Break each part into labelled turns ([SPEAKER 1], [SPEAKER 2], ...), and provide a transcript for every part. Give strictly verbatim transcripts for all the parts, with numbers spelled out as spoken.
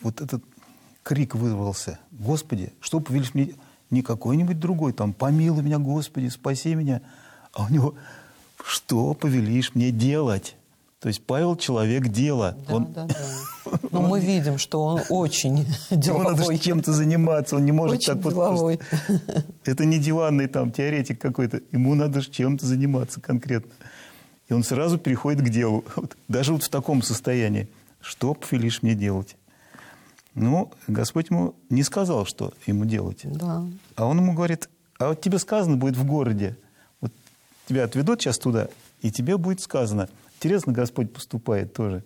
[SPEAKER 1] вот этот крик вырвался: «Господи, что повелишь мне?» Не какой-нибудь другой, там, «Помилуй меня, Господи, спаси меня». А у него: «Что повелишь мне делать?» То есть Павел — человек дела.
[SPEAKER 2] Да,
[SPEAKER 1] он...
[SPEAKER 2] да, да. Но мы видим, что он очень деловой.
[SPEAKER 1] Ему надо чем-то заниматься, он не может
[SPEAKER 2] очень
[SPEAKER 1] так вот
[SPEAKER 2] деловой.
[SPEAKER 1] просто... Это не диванный там теоретик какой-то, ему надо чем-то заниматься конкретно. И он сразу переходит к делу. Вот, даже вот в таком состоянии. «Что повелишь мне делать?» Ну, Господь ему не сказал, что ему делать.
[SPEAKER 2] Да.
[SPEAKER 1] А он ему говорит: «А вот тебе сказано будет в городе, вот тебя отведут сейчас туда, и тебе будет сказано». Интересно, Господь поступает тоже.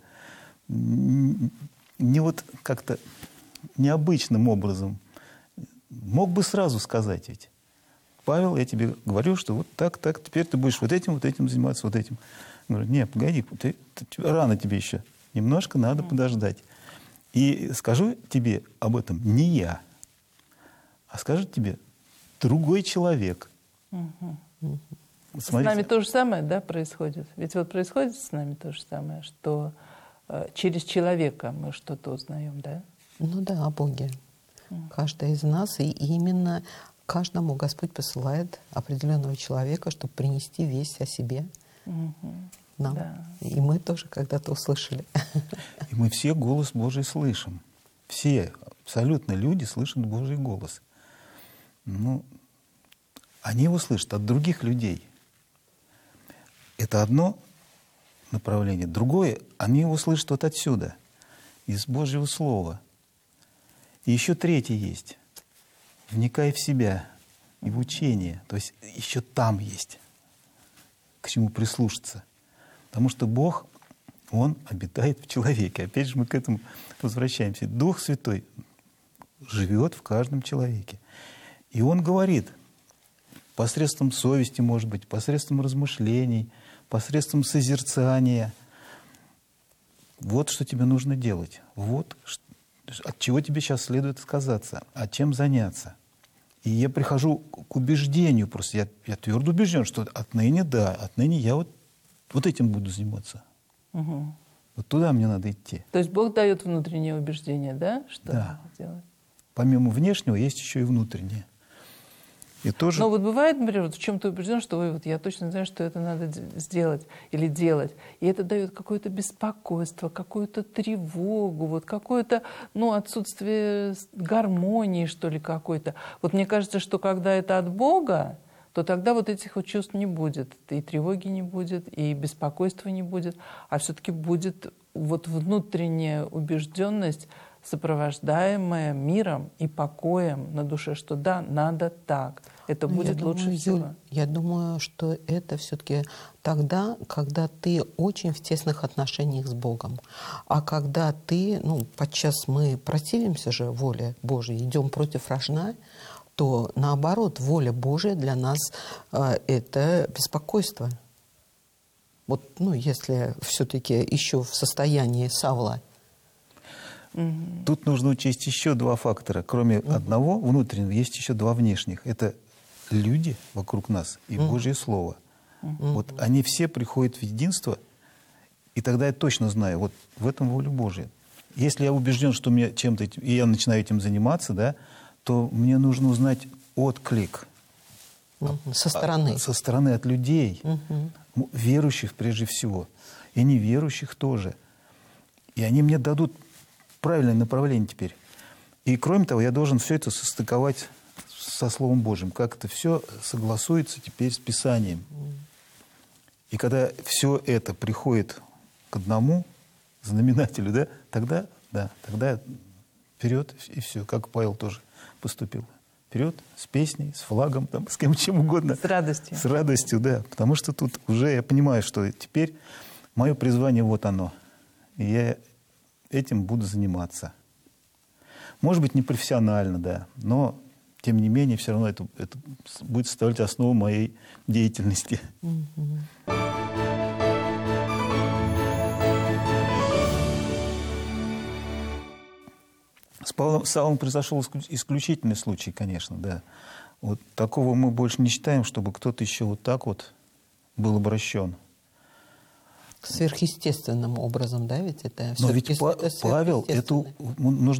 [SPEAKER 1] Не вот как-то необычным образом. Мог бы сразу сказать ведь: «Павел, я тебе говорю, что вот так, так, теперь ты будешь вот этим, вот этим заниматься, вот этим». Он говорит: «Не, погоди, ты, ты, рано тебе еще, немножко надо подождать. И скажу тебе об этом не я, а скажет тебе другой человек».
[SPEAKER 3] Угу. С нами то же самое, да, происходит? Ведь вот происходит с нами то же самое, что э, через человека мы что-то узнаем, да?
[SPEAKER 2] Ну да, о Боге. Mm. Каждый из нас, и именно каждому Господь посылает определенного человека, чтобы принести весть о себе mm-hmm. нам. Да. И мы тоже когда-то услышали.
[SPEAKER 1] И мы все голос Божий слышим. Все, абсолютно люди слышат Божий голос. Ну, они его слышат от других людей. Это одно направление. Другое, они его слышат вот отсюда, из Божьего Слова. И еще третье есть. Вникай в себя и в учение. То есть еще там есть к чему прислушаться. Потому что Бог, Он обитает в человеке. Опять же мы к этому возвращаемся. Дух Святой живет в каждом человеке. И Он говорит посредством совести, может быть, посредством размышлений, посредством созерцания. Вот что тебе нужно делать. Вот от чего тебе сейчас следует отказаться, а чем заняться. И я прихожу к убеждению просто. Я, я твердо убежден, что отныне, да, отныне я вот, вот этим буду заниматься.
[SPEAKER 3] Угу.
[SPEAKER 1] Вот туда мне надо идти.
[SPEAKER 3] То есть Бог дает внутреннее убеждение, да? Что
[SPEAKER 1] да.
[SPEAKER 3] делать?
[SPEAKER 1] Помимо внешнего есть еще и внутреннее. И тоже...
[SPEAKER 3] Но вот бывает, например, вот в чем ты убежден, что ой, вот я точно знаю, что это надо сделать или делать. И это дает какое-то беспокойство, какую-то тревогу, вот какое-то ну, отсутствие гармонии, что ли, какой-то. Вот мне кажется, что когда это от Бога, то тогда вот этих вот чувств не будет. И тревоги не будет, и беспокойства не будет, а все-таки будет вот внутренняя убежденность, сопровождаемая миром и покоем на душе, что да, надо так, это
[SPEAKER 2] ну,
[SPEAKER 3] будет
[SPEAKER 2] я
[SPEAKER 3] лучше
[SPEAKER 2] думаю,
[SPEAKER 3] всего.
[SPEAKER 2] Юль, я думаю, что это все-таки тогда, когда ты очень в тесных отношениях с Богом. А когда ты, ну, подчас мы противимся же воле Божьей, идем против рожна, то наоборот, воля Божия для нас э, это беспокойство. Вот, ну, если все-таки еще в состоянии Савла.
[SPEAKER 1] Угу. Тут нужно учесть еще два фактора. Кроме угу. одного внутреннего, есть еще два внешних. Это люди вокруг нас и угу. Божье Слово. Угу. Вот они все приходят в единство, и тогда я точно знаю, вот в этом воля Божья. Если я убежден, что мне чем-то, и я начинаю этим заниматься, да, то мне нужно узнать отклик.
[SPEAKER 2] Угу. Со стороны.
[SPEAKER 1] Со стороны от людей, угу. верующих прежде всего, и неверующих тоже. И они мне дадут правильное направление теперь. И кроме того, я должен все это состыковать со Словом Божьим. Как это все согласуется теперь с Писанием. И когда все это приходит к одному знаменателю, да, тогда, да, тогда вперед и все, как Павел тоже поступил. Вперед с песней, с флагом, там, с кем чем угодно.
[SPEAKER 3] С радостью.
[SPEAKER 1] С радостью, да. Потому что тут уже я понимаю, что теперь мое призвание вот оно. И я этим буду заниматься. Может быть, не профессионально, да, но, тем не менее, все равно это, это будет составлять основу моей деятельности. Mm-hmm. С Павлом, Савлом произошел исключительный случай, конечно, да. Вот такого мы больше не считаем, чтобы кто-то еще вот так вот был обращен.
[SPEAKER 2] Сверхъестественным образом, да, ведь это...
[SPEAKER 1] Но ведь Павел, эту нужно